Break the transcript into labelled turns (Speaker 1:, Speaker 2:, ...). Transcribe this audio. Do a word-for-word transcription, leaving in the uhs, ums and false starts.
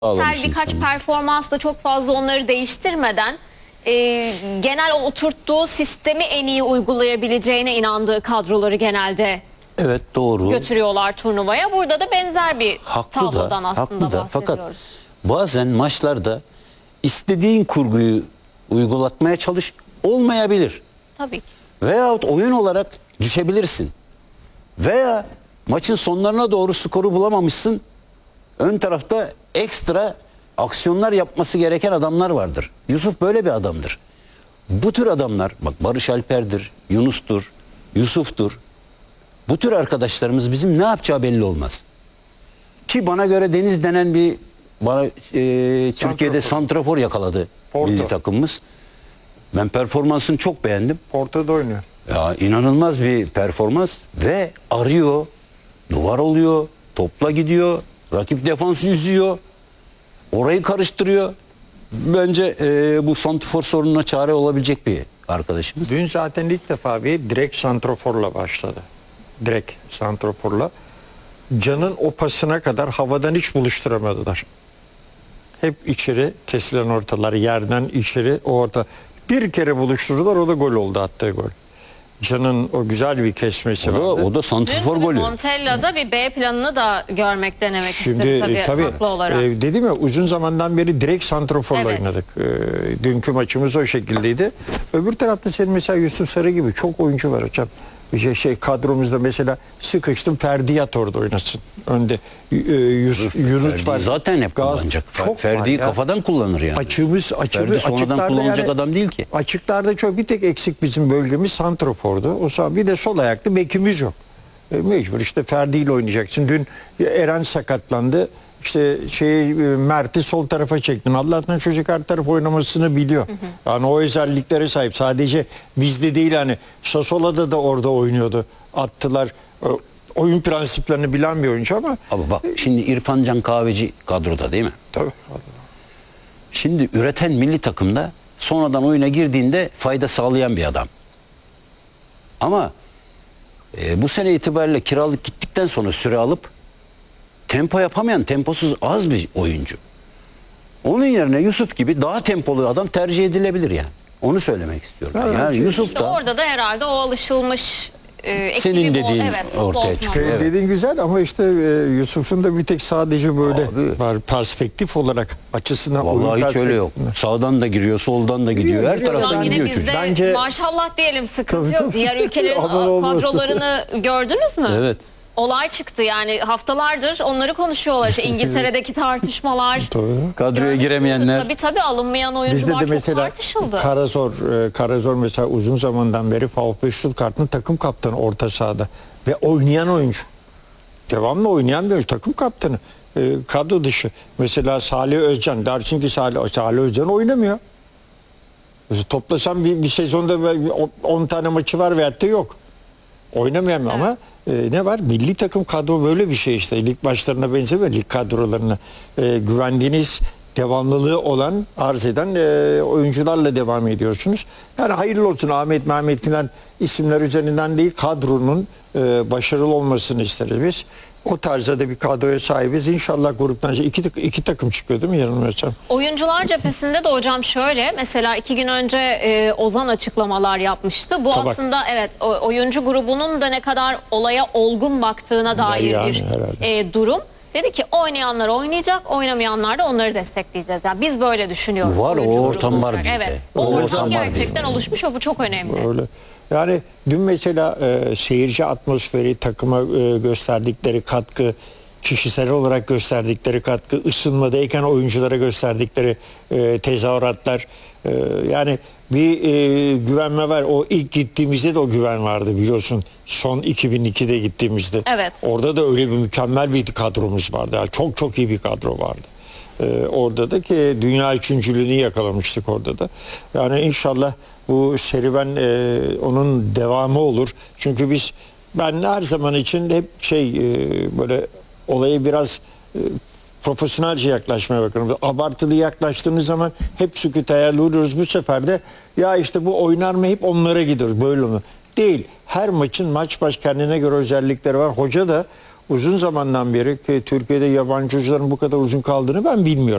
Speaker 1: Sel birkaç performansla çok fazla onları değiştirmeden e, genel oturttuğu sistemi en iyi uygulayabileceğine inandığı kadroları genelde
Speaker 2: evet doğru
Speaker 1: götürüyorlar turnuvaya. Burada da benzer bir
Speaker 2: haklı
Speaker 1: tablodan
Speaker 2: da,
Speaker 1: aslında
Speaker 2: haklı da.
Speaker 1: bahsediyoruz.
Speaker 2: Fakat bazen maçlarda istediğin kurguyu uygulatmaya çalış, olmayabilir.
Speaker 1: Tabii ki.
Speaker 2: Veyahut oyun olarak düşebilirsin. Veya maçın sonlarına doğru skoru bulamamışsın. Ön tarafta ekstra aksiyonlar yapması gereken adamlar vardır. Yusuf böyle bir adamdır. Bu tür adamlar, bak Barış Alper'dir, Yunus'tur, Yusuf'tur. Bu tür arkadaşlarımız bizim ne yapacağı belli olmaz. Ki bana göre Deniz denen bir bana, e, Türkiye'de santrafor yakaladı
Speaker 3: Porto.
Speaker 2: milli takımımız. Ben performansını çok beğendim.
Speaker 3: Porto'da oynuyor.
Speaker 2: Ya inanılmaz bir performans ve arıyor, duvar oluyor, topla gidiyor, rakip defansı yüzüyor, orayı karıştırıyor. Bence e, bu santrafor sorununa çare olabilecek bir arkadaşımız.
Speaker 3: Dün zaten ilk defa bir direkt santraforla başladı. Direkt santraforla. Can'ın o pasına kadar havadan hiç buluşturamadılar. Hep içeri kesilen ortalar, yerden içeri o orta. Bir kere buluşturdular, o da gol oldu, attığı gol. Can'ın o güzel bir kesmesi
Speaker 2: O da,
Speaker 3: vardı.
Speaker 2: o da santrafor
Speaker 1: Dün
Speaker 2: golü.
Speaker 1: Montella'da bir B planını da görmek, denemek
Speaker 3: Şimdi
Speaker 1: istedi tabii,
Speaker 3: tabii
Speaker 1: haklı olarak.
Speaker 3: e, dedim ya, uzun zamandan beri direkt santraforla
Speaker 1: Evet.
Speaker 3: oynadık. E, dünkü maçımız o şekildeydi. Öbür tarafta senin mesela Yusuf Sarı gibi çok oyuncu var hocam. Şey, şey kadromuzda mesela sıkıştım, Ferdi Yat orada oynasın. Önde e, Yus, Yunus
Speaker 2: Ferdi'yi
Speaker 3: var.
Speaker 2: zaten hep
Speaker 3: Gaz-
Speaker 2: kullanacak.
Speaker 3: çok
Speaker 2: Ferdi'yi
Speaker 3: var ya.
Speaker 2: kafadan kullanır yani.
Speaker 3: Açığımız, açığı,
Speaker 2: Ferdi sonradan
Speaker 3: açıklarda
Speaker 2: kullanacak
Speaker 3: yani-
Speaker 2: adam değil ki.
Speaker 3: Açıklarda çok bir tek eksik bizim bölgemiz santrafordu. O zaman bir de sol ayaklı bekimiz yok. E, mecbur işte Ferdi ile oynayacaksın. Dün Eren sakatlandı. İşte şey Mert'i sol tarafa çektin. Allah'tan çocuk her taraf oynamasını biliyor. Hı hı. Yani o özelliklere sahip. Sadece bizde değil, hani Sassuolo'da da orada oynuyordu. Attılar. E, oyun prensiplerini bilen bir oyuncu ama.
Speaker 2: Abi bak şimdi İrfan Can Kahveci kadroda değil mi?
Speaker 3: Tabii.
Speaker 2: Şimdi üreten milli takımda sonradan oyuna girdiğinde fayda sağlayan bir adam. Ama e, bu sene itibariyle kiralık gittikten sonra süre alıp tempo yapamayan, temposuz az bir oyuncu. Onun yerine Yusuf gibi daha tempolu adam tercih edilebilir yani. Onu söylemek istiyorum.
Speaker 3: Evet,
Speaker 2: yani
Speaker 3: çünkü
Speaker 2: Yusuf
Speaker 1: İşte
Speaker 2: da
Speaker 1: orada da herhalde o alışılmış e,
Speaker 2: Senin
Speaker 1: ekibi bol-
Speaker 2: dediğin
Speaker 1: evet,
Speaker 2: ortaya
Speaker 1: futbol
Speaker 2: çıkıyor.
Speaker 1: uzmanı.
Speaker 2: Evet.
Speaker 3: Dediğin güzel ama işte e, Yusuf'un da bir tek sadece böyle
Speaker 2: Abi.
Speaker 3: var, perspektif olarak açısından. oyun
Speaker 2: vallahi hiç öyle yok.
Speaker 3: perspektifinden.
Speaker 2: Sağdan da giriyor, soldan da gidiyor. Her
Speaker 3: giriyor.
Speaker 2: taraftan
Speaker 1: Hocam yine
Speaker 2: gidiyor
Speaker 1: bizde
Speaker 2: çocuk.
Speaker 3: Bence-
Speaker 1: maşallah diyelim, sıkıntı
Speaker 3: Tabii,
Speaker 1: yok.
Speaker 3: tabii.
Speaker 1: Diğer ülkelerin
Speaker 3: Aman olmasın.
Speaker 1: kadrolarını gördünüz mü?
Speaker 2: Evet.
Speaker 1: Olay çıktı yani, haftalardır onları konuşuyorlar. İşte İngiltere'deki tartışmalar.
Speaker 3: Tabii.
Speaker 2: Kadroya giremeyenler.
Speaker 1: Tabii tabii, alınmayan
Speaker 3: Bizde
Speaker 1: oyuncular
Speaker 3: de
Speaker 1: çok
Speaker 3: mesela
Speaker 1: tartışıldı.
Speaker 3: Karazor, e, Karazor mesela uzun zamandan beri VfB Stuttgart'ın takım kaptanı orta sahada ve oynayan oyuncu. Devamlı oynayan bir oyuncu, takım kaptanı. E, kadro dışı. Mesela Salih Özcan, dersin ki Salih, Salih Özcan oynamıyor. Mesela toplasan bir, bir sezonda on tane maçı var veyahut da yok. Oynamayan
Speaker 1: Evet.
Speaker 3: ama e, ne var? Milli takım kadro böyle bir şey işte. Lig maçlarına benzemiyor, lig kadrolarına. E, güvendiğiniz, devamlılığı olan, arz eden e, oyuncularla devam ediyorsunuz. Yani hayırlı olsun, Ahmet, Mehmet filan isimler üzerinden değil, kadronun e, başarılı olmasını isteriz biz. O tarzda da bir kadroya sahibiz. İnşallah gruptan iki, iki takım çıkıyor değil mi yanılmıyorsam?
Speaker 1: Oyuncular cephesinde de hocam şöyle, mesela iki gün önce e, Ozan açıklamalar yapmıştı. Bu
Speaker 3: Tabak.
Speaker 1: aslında evet, o, oyuncu grubunun da ne kadar olaya olgun baktığına dair
Speaker 3: Yani
Speaker 1: bir
Speaker 3: herhalde.
Speaker 1: e, durum. Dedi ki oynayanlar oynayacak, oynamayanlar da onları destekleyeceğiz. Yani biz böyle düşünüyoruz.
Speaker 2: Var, o
Speaker 1: oyuncu grubu
Speaker 2: ortam var
Speaker 1: olarak.
Speaker 2: bizde.
Speaker 1: Evet.
Speaker 2: O
Speaker 1: O ortam
Speaker 2: ortam var
Speaker 1: gerçekten
Speaker 2: bizde.
Speaker 1: oluşmuş ve bu çok önemli.
Speaker 3: Öyle. Yani dün mesela e, seyirci atmosferi, takıma e, gösterdikleri katkı, kişisel olarak gösterdikleri katkı, ısınmadayken oyunculara gösterdikleri e, tezahüratlar, e, yani bir e, güvenme var. O ilk gittiğimizde de o güven vardı biliyorsun. Son iki bin ikide gittiğimizde.
Speaker 1: Evet.
Speaker 3: Orada da öyle bir mükemmel bir kadromuz vardı. Yani çok çok iyi bir kadro vardı. Ee, orada da ki dünya üçüncülüğünü yakalamıştık orada da. Yani inşallah bu serüven e, onun devamı olur. Çünkü biz, ben her zaman için hep şey e, böyle olaya biraz e, profesyonelce yaklaşmaya bakıyorum. Abartılı yaklaştığımız zaman hep sükût hayal uğruyoruz. Bu sefer de ya işte bu oynar mı, hep onlara gidiyoruz. Böyle mi? Değil. Her maçın maç baş kendine göre özellikleri var. Hoca da uzun zamandan beri ki Türkiye'de yabancı hocaların bu kadar uzun kaldığını ben bilmiyorum.